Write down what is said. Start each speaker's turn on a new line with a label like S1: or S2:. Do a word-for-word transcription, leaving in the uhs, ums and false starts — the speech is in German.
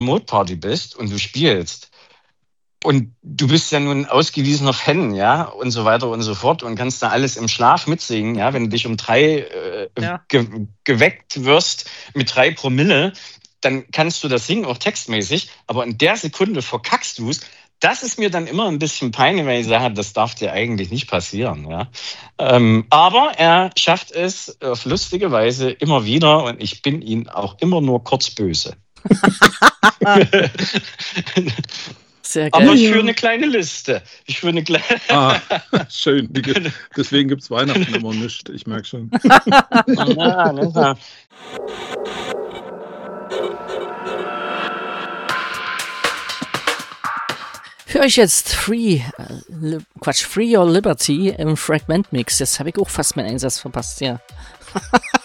S1: Remote-Party bist und du spielst und du bist ja nun ein ausgewiesener Fan, ja, und so weiter und so fort und kannst da alles im Schlaf mitsingen, ja, wenn du dich um drei äh,
S2: Ja.
S1: ge geweckt wirst mit drei Promille, dann kannst du das singen, auch textmäßig, aber in der Sekunde verkackst du es. Das ist mir dann immer ein bisschen peinlich, weil ich sage, das darf dir eigentlich nicht passieren. Ja? Ähm, aber er schafft es auf lustige Weise immer wieder und ich bin ihm auch immer nur kurz böse.
S2: Sehr geil.
S1: Aber ich führe eine kleine Liste. Ich führe eine kleine.
S3: Ah, schön. Die ge- Deswegen gibt es Weihnachten immer nicht. Ich merke schon.
S1: Ja, ne?
S2: Für euch jetzt Free, äh, Li- Quatsch, Free Your Liberty im Fragment Mix. Jetzt habe ich auch fast meinen Einsatz verpasst, ja.